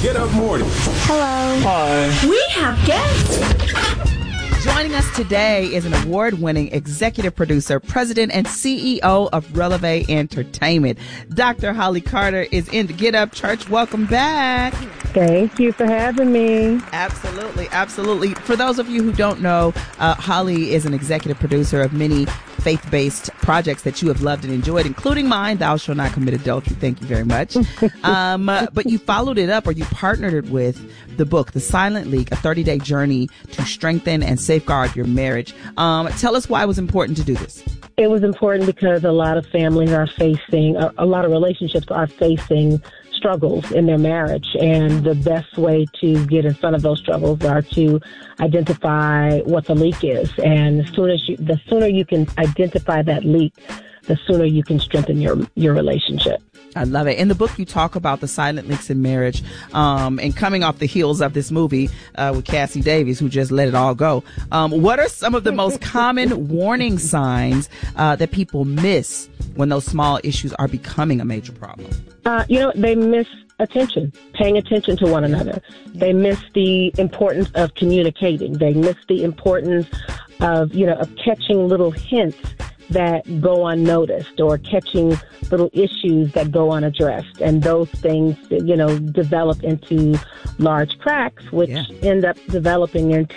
Get Up Morning. Hello. Hi. We have guests. Joining us today is an award-winning executive producer, president, and CEO of Releve Entertainment. Dr. Holly Carter is in the Get Up Church. Welcome back. Thank you for having me. Absolutely, absolutely. For those of you who don't know, Holly is an executive producer of many faith-based projects that you have loved and enjoyed, including mine, Thou Shalt Not Commit Adultery. Thank you very much. But you followed it up, or you partnered it with the book, The Silent Leak, a 30-day journey to strengthen and safeguard your marriage. Tell us why it was important to do this. It was important because a lot of families are facing, a lot of relationships are facing struggles in their marriage, and the best way to get in front of those struggles are to identify what the leak is. And the sooner you can identify that leak, the sooner you can strengthen your relationship. I love it. In the book, you talk about the silent leaks in marriage, and coming off the heels of this movie with Cassie Davies, who just let it all go. What are some of the most common warning signs that people miss when those small issues are becoming a major problem? They miss attention, paying attention to one another. They miss the importance of communicating. They miss the importance of catching little hints that go unnoticed, or catching little issues that go unaddressed. And those things, develop into large cracks, which end up developing into